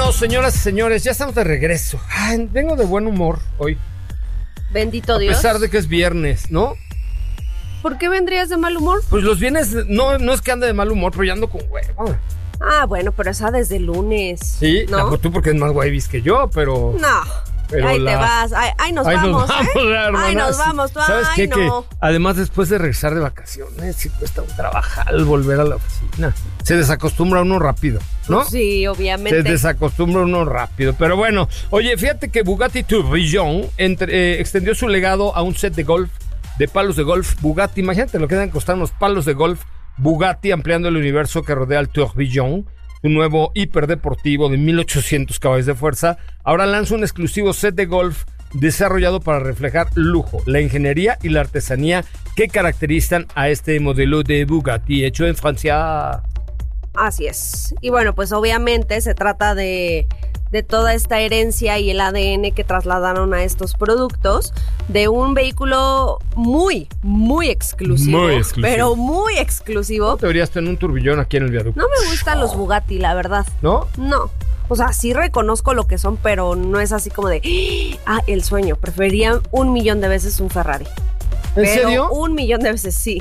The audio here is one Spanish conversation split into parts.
Bueno, señoras y señores, ya estamos de regreso. Ay, vengo de buen humor hoy. Bendito Dios. A pesar de que es viernes, ¿no? ¿Por qué vendrías de mal humor? Pues los viernes, no es que ande de mal humor, pero ya ando con huevo. Ah, bueno, pero esa desde lunes. Sí, ¿no? Tú porque eres más guaybis que yo, pero... No, ahí te vas. Ahí nos vamos, Ahí nos vamos. ¿Sabes qué? No. Que además después de regresar de vacaciones, sí cuesta un trabajar volver a la oficina. Se desacostumbra uno rápido, ¿no? Sí, obviamente. Se desacostumbra uno rápido. Pero bueno, oye, fíjate que Bugatti Tourbillon extendió su legado a un set de golf, de palos de golf Bugatti. Imagínate lo que deben costar unos palos de golf Bugatti, ampliando el universo que rodea al Tourbillon, un nuevo hiperdeportivo de 1800 caballos de fuerza. Ahora lanza un exclusivo set de golf desarrollado para reflejar lujo, la ingeniería y la artesanía que caracterizan a este modelo de Bugatti hecho en Francia. Así es. Y bueno, pues obviamente se trata de toda esta herencia y el ADN que trasladaron a estos productos de un vehículo muy, muy exclusivo. Muy exclusivo. Pero muy exclusivo. ¿No deberías tener un turbillón aquí en el viaducto? No me gustan los Bugatti, la verdad. ¿No? No. O sea, sí reconozco lo que son, pero no es así como de... el sueño. Preferiría 1,000,000 de veces un Ferrari. ¿En serio? 1,000,000 de veces, sí.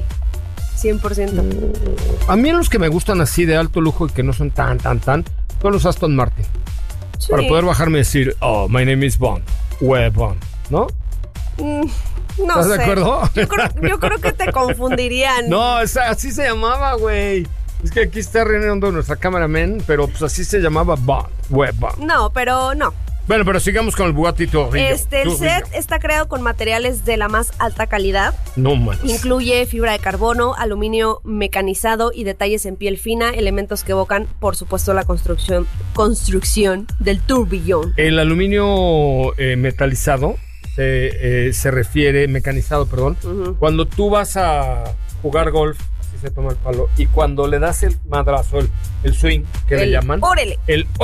100%. A mí los que me gustan así de alto lujo y que no son tan, son los Aston Martin. Sí. Para poder bajarme y decir, oh, my name is Bond, Web Bond, ¿no? No ¿Estás sé. de acuerdo? Yo creo que te confundirían. No, así se llamaba, güey. Es que aquí está reuniendo nuestra cameraman, pero pues así se llamaba Bond, Web Bond. No, pero no. Bueno, pero sigamos con el Bugatti Tourbillon. El set está creado con materiales de la más alta calidad. No mames. Incluye fibra de carbono, aluminio mecanizado y detalles en piel fina, elementos que evocan, por supuesto, la construcción del tourbillon. El aluminio metalizado se refiere, mecanizado, perdón, cuando tú vas a jugar golf, así se toma el palo, y cuando le das el madrazo, el swing, que le llaman. ¡Órale!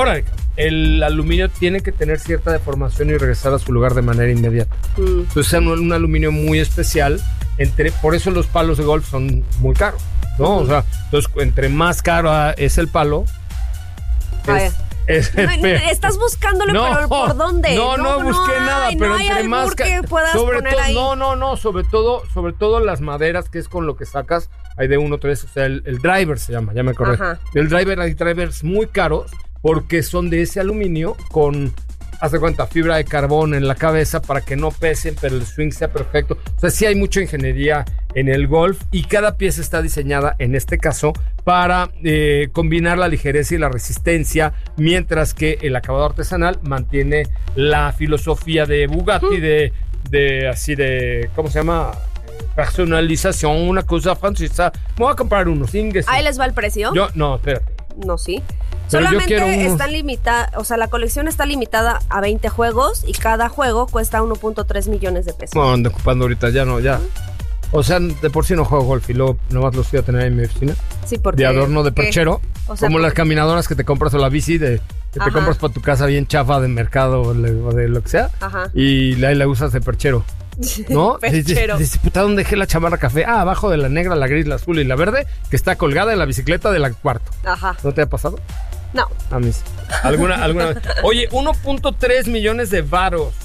El aluminio tiene que tener cierta deformación y regresar a su lugar de manera inmediata. Entonces es un aluminio muy especial. Por eso los palos de golf son muy caros, ¿no? O sea, entonces entre más caro es el palo, estás buscándole, pero ¿por dónde? No busqué nada, pero entre más que puedas poner ahí. sobre todo las maderas, que es con lo que sacas, hay de 1, 3, o sea, el driver se llama, ya me acordé. Ajá. El driver, hay drivers muy caros porque son de ese aluminio con, haz de cuenta, fibra de carbón en la cabeza para que no pesen, pero el swing sea perfecto. O sea, sí hay mucha ingeniería en el golf y cada pieza está diseñada, en este caso, para combinar la ligereza y la resistencia, mientras que el acabado artesanal mantiene la filosofía de Bugatti, de ¿cómo se llama? Personalización, una cosa francesa. Me voy a comprar unos ingles. ¿Ahí les va el precio? No, espérate. No, sí. Pero solamente están limitadas, o sea, la colección está limitada a 20 juegos y cada juego cuesta 1.3 millones de pesos. No, ando ocupando ahorita, ya. O sea, de por sí no juego golf y luego nomás los voy a tener en mi oficina. Sí, porque... De adorno de perchero. O sea, como las caminadoras que te compras o la bici que te compras para tu casa bien chafa de mercado o de lo que sea. Ajá. Y ahí la usas de perchero. ¿No? Perchero. Dices, puta, ¿dónde dejé la chamarra café? Abajo de la negra, la gris, la azul y la verde, que está colgada en la bicicleta de la cuarto. Ajá. ¿No te ha pasado? No. A mí sí. ¿Alguna vez? Oye, 1.3 millones de varos.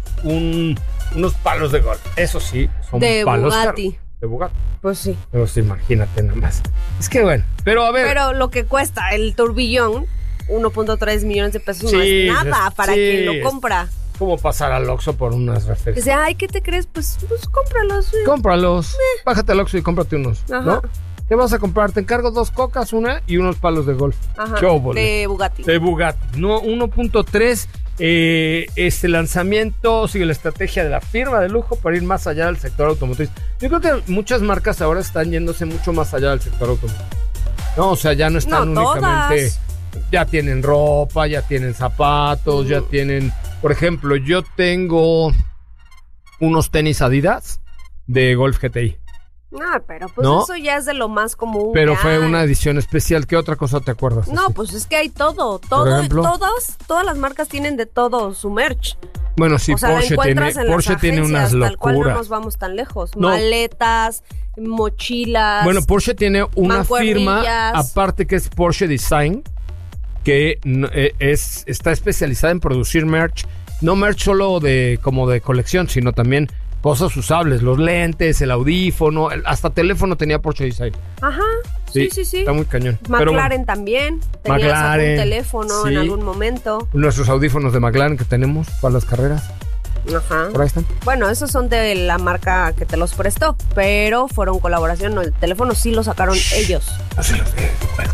Unos palos de golf. Eso sí, son de palos Bugatti. caros. De Bugatti. Pues sí. Pero sí, imagínate nada más. Es que bueno, pero a ver. Pero lo que cuesta el tourbillon, 1.3 millones de pesos, no es nada para quien lo compra. Como pasar al Oxxo por unas refrescos. Dice, ay, ¿qué te crees? Pues cómpralos. Sí. Cómpralos. Bájate al Oxxo y cómprate unos. Ajá. ¿No? ¿Qué vas a comprar? Te encargo 2 cocas, una y unos palos de golf. Ajá. ¿Qué óvole? De Bugatti. De Bugatti. No, 1.3. Este lanzamiento sigue la estrategia de la firma de lujo para ir más allá del sector automotriz. Yo creo que muchas marcas ahora están yéndose mucho más allá del sector automotriz. No, o sea, ya no están únicamente... Todas. Ya tienen ropa, ya tienen zapatos, ya tienen... Por ejemplo, yo tengo unos tenis Adidas de Golf GTI. No, pero pues eso ya es de lo más común. Pero fue una edición especial. ¿Qué otra cosa te acuerdas? No, así? pues es que hay todo. ¿Por ejemplo? Todas las marcas tienen de todo su merch. Bueno, sí, o sea, Porsche tiene unas locuras. Tal cual no nos vamos tan lejos. No. Maletas, mochilas. Bueno, Porsche tiene una firma aparte que es Porsche Design, que está especializada en producir merch, no merch solo como de colección, sino también cosas usables, los lentes, el audífono, hasta teléfono tenía Porsche Design. Ajá, sí. Está muy cañón. McLaren también, tenías algún teléfono en algún momento. Nuestros audífonos de McLaren que tenemos para las carreras. Ajá. Por ahí están. Bueno, esos son de la marca que te los prestó, pero fueron colaboración, no, el teléfono sí lo sacaron ellos. No se los he devuelto.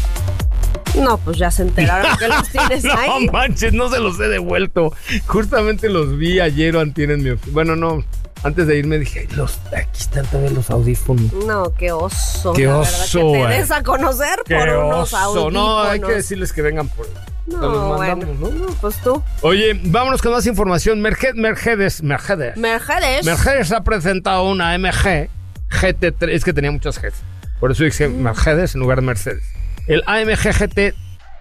No, pues ya se enteraron que los tienes ahí. No manches, no se los he devuelto. Justamente los vi ayer o antier en mi oficina. Bueno, no, antes de irme dije, aquí están todavía los audífonos. No, qué oso. Qué la oso, verdad, que te des a conocer por unos audífonos. No, hay que decirles que vengan por no, los mandamos, bueno, ¿no? Pues tú. Oye, vámonos con más información. Mercedes ha presentado una AMG GT3. Es que tenía muchas Gs. Por eso dije Mercedes en lugar de Mercedes. El AMG GT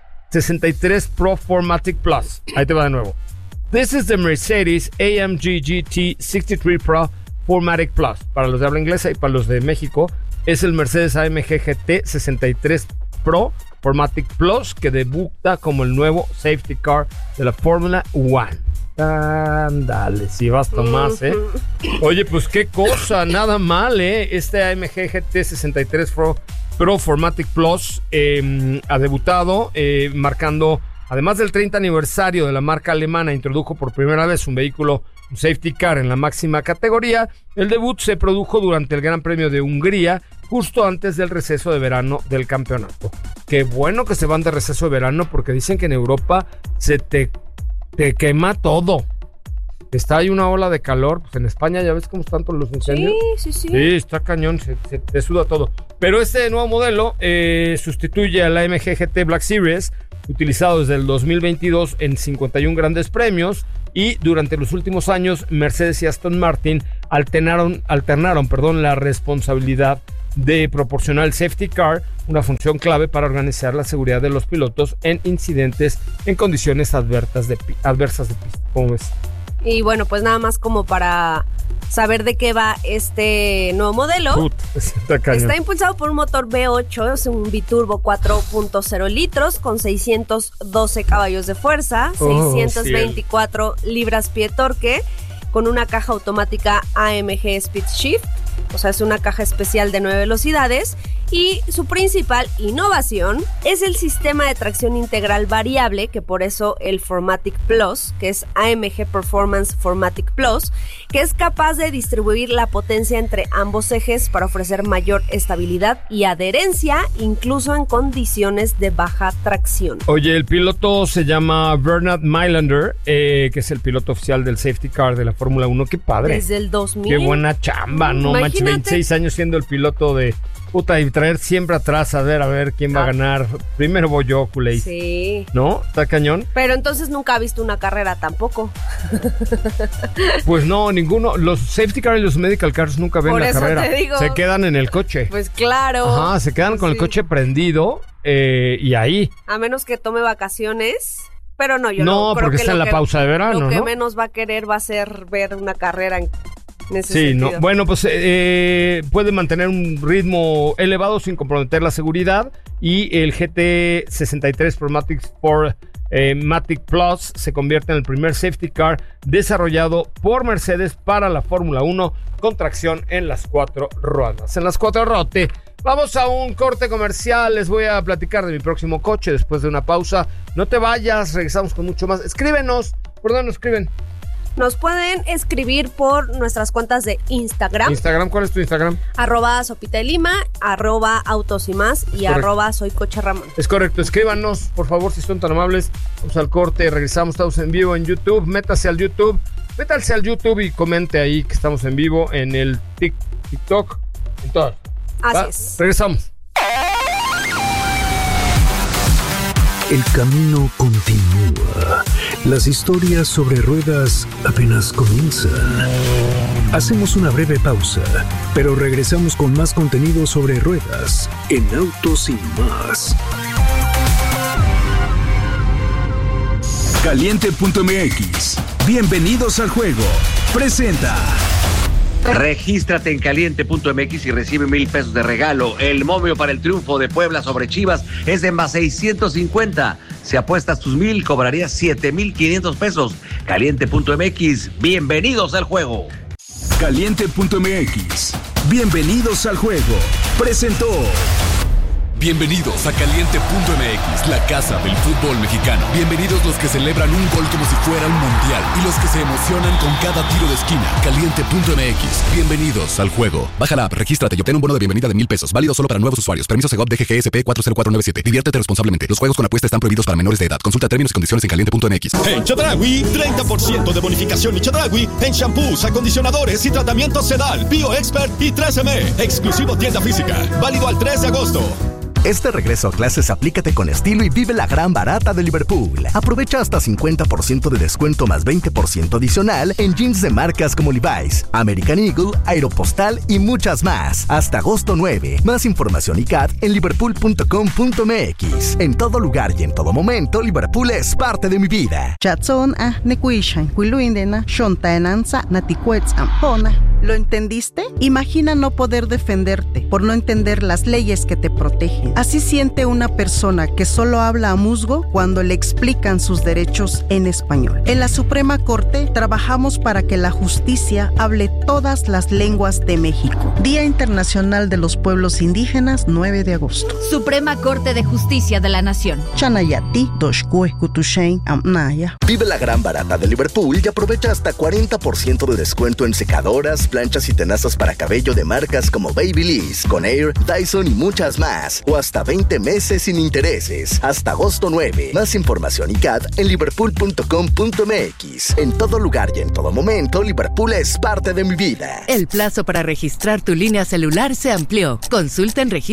63 Pro 4matic Plus. Ahí te va de nuevo. This is the Mercedes AMG GT 63 Pro 4matic Plus. Para los de habla inglesa y para los de México, es el Mercedes AMG GT 63 Pro 4matic Plus, que debuta como el nuevo safety car de la Fórmula 1. Ándale, si basta más, ¿eh? Oye, pues qué cosa, nada mal, ¿eh? Este AMG GT 63 Pro 4matic Plus ha debutado, marcando, además del 30 aniversario de la marca alemana, introdujo por primera vez un safety car en la máxima categoría. El debut se produjo durante el Gran Premio de Hungría, justo antes del receso de verano del campeonato. Qué bueno que se van de receso de verano, porque dicen que en Europa se te quema todo. Está ahí una ola de calor. Pues en España ya ves cómo están todos los incendios. Sí. Sí, está cañón, se te suda todo. Pero este nuevo modelo sustituye al AMG GT Black Series, utilizado desde el 2022 en 51 grandes premios. Y durante los últimos años, Mercedes y Aston Martin alternaron la responsabilidad de proporcionar el safety car, una función clave para organizar la seguridad de los pilotos en incidentes en condiciones adversas de pista. ¿Cómo ves? Y bueno, pues nada más como para saber de qué va este nuevo modelo. Está impulsado por un motor V8, es un biturbo 4.0 litros con 612 caballos de fuerza, 624 libras-pie torque, con una caja automática AMG Speed Shift. O sea, es una caja especial de 9 velocidades, y su principal innovación es el sistema de tracción integral variable, que por eso el 4matic Plus, que es AMG Performance 4matic Plus, que es capaz de distribuir la potencia entre ambos ejes para ofrecer mayor estabilidad y adherencia, incluso en condiciones de baja tracción. Oye, el piloto se llama Bernard Mailander, que es el piloto oficial del safety car de la Fórmula 1. ¡Qué padre! Desde el 2000. ¡Qué buena chamba! No manches, 26 años siendo el piloto de... Puta, y traer siempre atrás a ver quién va a ganar. Primero voy yo, culé. Sí. ¿No? ¿Está cañón? Pero entonces nunca ha visto una carrera tampoco. Pues no, ninguno. Los safety cars y los medical cars nunca ven la carrera. Te digo. Se quedan en el coche. Pues claro. Ajá, se quedan con el coche prendido y ahí. A menos que tome vacaciones. Pero no, yo no creo porque está en la pausa de verano, Lo que ¿no? menos va a querer va a ser ver una carrera en ese sí, sentido. No. Bueno, pues puede mantener un ritmo elevado sin comprometer la seguridad, y el GT 63 4matic Plus se convierte en el primer safety car desarrollado por Mercedes para la Fórmula 1 con tracción en las 4 ruedas. En las 4 rote. Vamos a un corte comercial, les voy a platicar de mi próximo coche después de una pausa. No te vayas, regresamos con mucho más. Escríbenos, ¿por dónde nos escriben? Nos pueden escribir por nuestras cuentas de Instagram. ¿Cuál es tu Instagram? @Sopita de Lima, @Autos y Más y @SoyCocheRamón. Es correcto, escríbanos, por favor, si son tan amables. Vamos al corte, regresamos, estamos en vivo en YouTube. Métase al YouTube y comente ahí que estamos en vivo en el TikTok, en todas. Así es. Regresamos. El camino continúa. Las historias sobre ruedas apenas comienzan. Hacemos una breve pausa, pero regresamos con más contenido sobre ruedas en Autos y Más. Caliente.mx. Bienvenidos al juego. Presenta. Regístrate en caliente.mx y recibe $1,000 de regalo. El momio para el triunfo de Puebla sobre Chivas es de +650. Si apuestas tus 1,000, cobrarías 7,500 pesos. Caliente.mx, bienvenidos al juego. Caliente.mx, bienvenidos al juego. Presentó. Bienvenidos a Caliente.mx, la casa del fútbol mexicano. Bienvenidos los que celebran un gol como si fuera un mundial y los que se emocionan con cada tiro de esquina. Caliente.mx, bienvenidos al juego. Baja la app, regístrate y obtén un bono de bienvenida de 1,000 pesos. Válido solo para nuevos usuarios. Permiso Segov DGGSP 40497. Diviértete responsablemente. Los juegos con apuesta están prohibidos para menores de edad. Consulta términos y condiciones en Caliente.mx. En Chedraui, 30% de bonificación y Chedraui en shampoos, acondicionadores y tratamientos Sedal, BioExpert y 3M. Exclusivo tienda física. Válido al 3 de agosto. Este regreso a clases aplícate con estilo y vive la gran barata de Liverpool. Aprovecha hasta 50% de descuento más 20% adicional en jeans de marcas como Levi's, American Eagle, Aeropostale y muchas más. Hasta agosto 9. Más información y CAT en liverpool.com.mx. En todo lugar y en todo momento, Liverpool es parte de mi vida. Chatson nekuishan kuiluindena shontaenanza naticuets ampona. ¿Lo entendiste? Imagina no poder defenderte por no entender las leyes que te protegen. Así siente una persona que solo habla a musgo cuando le explican sus derechos en español. En la Suprema Corte trabajamos para que la justicia hable todas las lenguas de México. Día Internacional de los Pueblos Indígenas, 9 de agosto. Suprema Corte de Justicia de la Nación. Chanayati, Doshkue, Kutushain, Amnaya. Vive la gran barata de Liverpool y aprovecha hasta 40% de descuento en secadoras, planchas y tenazas para cabello de marcas como Babyliss, Conair, Dyson y muchas más. O hasta 20 meses sin intereses. Hasta agosto 9. Más información y CAT en liverpool.com.mx. En todo lugar y en todo momento, Liverpool es parte de mi vida. El plazo para registrar tu línea celular se amplió. Consulta en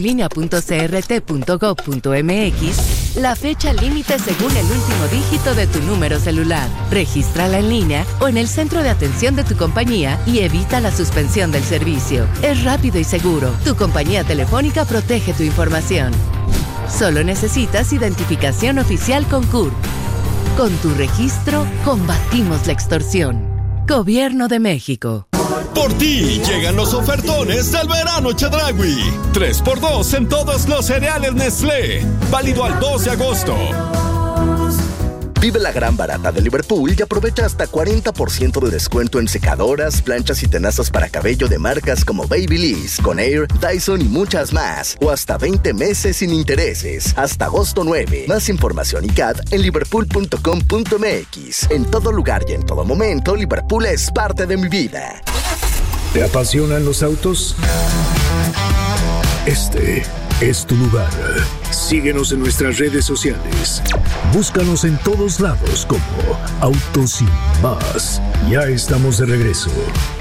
registratulinea.crt.gov.mx la fecha límite según el último dígito de tu número celular. Regístrala en línea o en el centro de atención de tu compañía y evita la suspensión del servicio. Es rápido y seguro. Tu compañía telefónica protege tu información. Solo necesitas identificación oficial con CURP. Con tu registro, combatimos la extorsión. Gobierno de México. Por ti llegan los ofertones del verano Chedraui. 3x2 en todos los cereales Nestlé. Válido al 2 de agosto. Vive la gran barata de Liverpool y aprovecha hasta 40% de descuento en secadoras, planchas y tenazas para cabello de marcas como Babyliss, Conair, Dyson y muchas más. O hasta 20 meses sin intereses. Hasta agosto 9. Más información y CAT en liverpool.com.mx. En todo lugar y en todo momento, Liverpool es parte de mi vida. ¿Te apasionan los autos? Este es tu lugar. Síguenos en nuestras redes sociales. Búscanos en todos lados como Autos Sin Más. Ya estamos de regreso.